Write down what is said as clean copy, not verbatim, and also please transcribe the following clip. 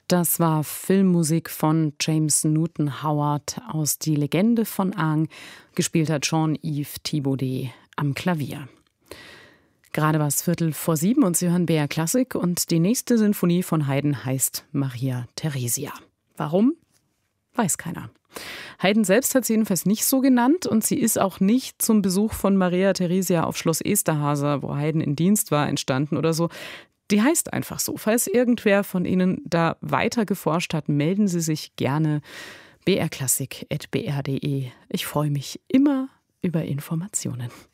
Das war Filmmusik von James Newton Howard aus Die Legende von Aang. Gespielt hat Jean-Yves Thibaudet am Klavier. Gerade war es 6:15 und Sie hören BR Klassik und die nächste Sinfonie von Haydn heißt Maria Theresia. Warum? Weiß keiner. Haydn selbst hat sie jedenfalls nicht so genannt und sie ist auch nicht zum Besuch von Maria Theresia auf Schloss Esterházy, wo Haydn in Dienst war, entstanden oder so. Die heißt einfach so. Falls irgendwer von Ihnen da weiter geforscht hat, melden Sie sich gerne. brklassik@br.de. Ich freue mich immer über Informationen.